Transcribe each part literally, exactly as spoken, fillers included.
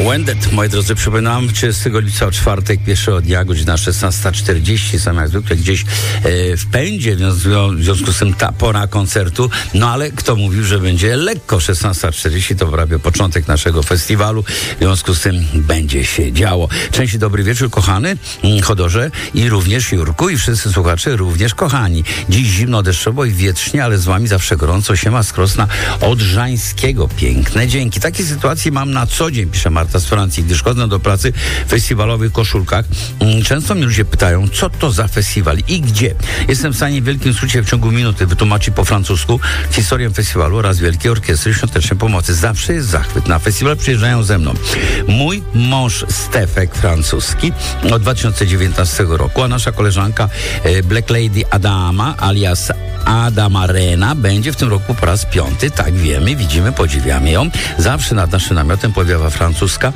Wendet, moi drodzy, przypominam, trzydziestego lipca, czwartek, pierwszego dnia, godzina szesnasta czterdzieści, sam jak zwykle gdzieś e, w pędzie, w związku z tym ta pora koncertu, no ale kto mówił, że będzie lekko, szesnasta czterdzieści to prawie początek naszego festiwalu, w związku z tym będzie się działo. Część dobry wieczór, kochany Chodorze i również Jurku i wszyscy słuchacze również kochani. Dziś zimno, deszczowo i wietrznie, ale z wami zawsze gorąco, siema z Krosna Odrzańskiego. Piękne dzięki. Takie sytuacje mam na co dzień, pisze Marta z Francji, gdyż chodzę do pracy w festiwalowych koszulkach. Często mnie ludzie pytają, co to za festiwal i gdzie. Jestem w stanie w wielkim skrócie w ciągu minuty wytłumaczyć po francusku historię festiwalu oraz Wielkiej Orkiestry Świątecznej Pomocy. Zawsze jest zachwyt. Na festiwal przyjeżdżają ze mną mój mąż Stefek francuski od dwa tysiące dziewiętnastego roku, a nasza koleżanka Black Lady Adama alias Adama Rena będzie w tym roku po raz piąty. Tak wiemy, widzimy, podziwiamy ją. Zawsze nad naszym namiotem powiewa francuska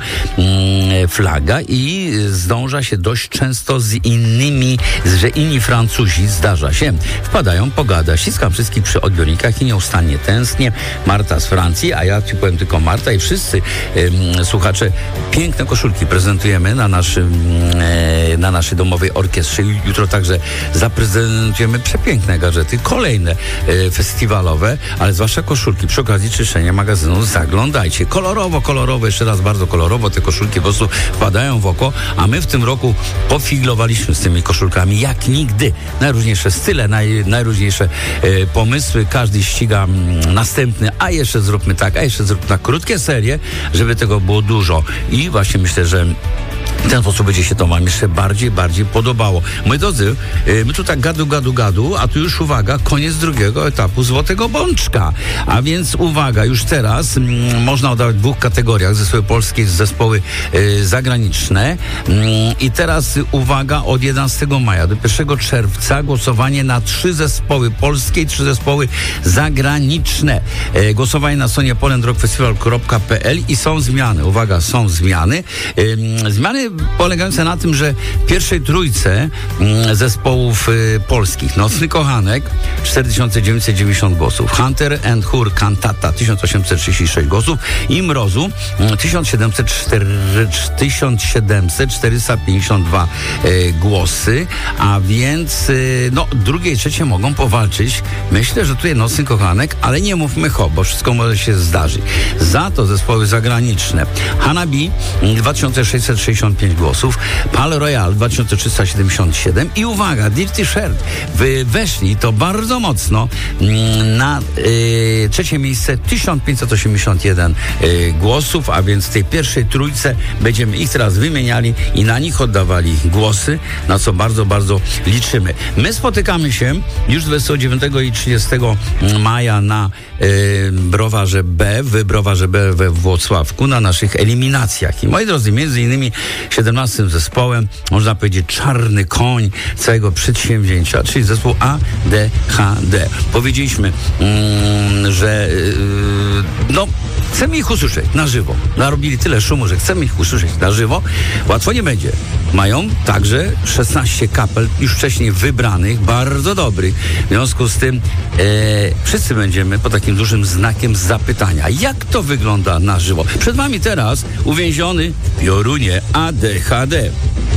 mm, flaga i zdąża się dość często z innymi, że inni Francuzi, zdarza się, wpadają, pogada. Ściskam wszystkich przy odbiornikach i nieustannie tęsknię. Marta z Francji, a ja ci powiem tylko Marta i wszyscy ym, słuchacze. Piękne koszulki prezentujemy na naszym e, na naszej domowej orkiestrze. Jutro także zaprezentujemy przepiękne gadżety, kolejne e, festiwalowe, ale zwłaszcza koszulki. Przy okazji czyszczenia magazynu zaglądajcie. Kolorowo, kolorowo, jeszcze raz bardzo kolorowo te koszulki po prostu wpadają w oko, a my w tym roku pofiglowaliśmy z tymi koszulkami jak nigdy. Najróżniejsze style, naj, najróżniejsze e, pomysły. Każdy ściga m, następny, a jeszcze zróbmy tak, a jeszcze zróbmy tak. Krótkie serie, żeby tego było dużo. I właśnie myślę, że w ten sposób będzie się to wam jeszcze bardziej, bardziej podobało. Moi drodzy, my tu tak gadu, gadu, gadu, a tu już uwaga, koniec drugiego etapu Złotego Bączka. A więc uwaga, już teraz m, można oddawać w dwóch kategoriach, zespoły polskie i zespoły y, zagraniczne. Mm, I teraz uwaga, od jedenastego maja do pierwszego czerwca głosowanie na trzy zespoły polskie i trzy zespoły zagraniczne. Y, głosowanie na stronie poland rock festival kropka p l i są zmiany. Uwaga, są zmiany. Y, zmiany polegające na tym, że w pierwszej trójce mm, zespołów y, polskich Nocny Kochanek cztery tysiące dziewięćset dziewięćdziesiąt głosów, Hunter and Hur Cantata tysiąc osiemset trzydzieści sześć głosów i Mrozu mm, tysiąc siedemset czterysta pięćdziesiąt dwa y, głosy, a więc y, no drugie i trzecie mogą powalczyć. Myślę, że tutaj Nocny Kochanek, ale nie mówmy ho, bo wszystko może się zdarzyć. Za to zespoły zagraniczne Hanabi dwa tysiące sześćset sześćdziesiąt pięć głosów, Pal Royal dwa tysiące trzysta siedemdziesiąt siedem i uwaga, Dirty Shirt wy weszli to bardzo mocno na y, trzecie miejsce tysiąc pięćset osiemdziesiąt jeden y, głosów, a więc w tej pierwszej trójce będziemy ich teraz wymieniali i na nich oddawali głosy, na co bardzo, bardzo liczymy. My spotykamy się już dwudziestego dziewiątego i trzydziestego maja na y, Browarze B, w Browarze B we Włocławku, na naszych eliminacjach. I moi drodzy, między innymi siedemnastym zespołem, można powiedzieć czarny koń całego przedsięwzięcia, czyli zespół A D H D. Powiedzieliśmy, mm, że yy, no chcemy ich usłyszeć na żywo. Narobili tyle szumu, że chcemy ich usłyszeć na żywo. Łatwo nie będzie. Mają także szesnaście kapel już wcześniej wybranych, bardzo dobrych. W związku z tym e, wszyscy będziemy pod takim dużym znakiem zapytania. Jak to wygląda na żywo? Przed wami teraz uwięziony w piorunie A D H D.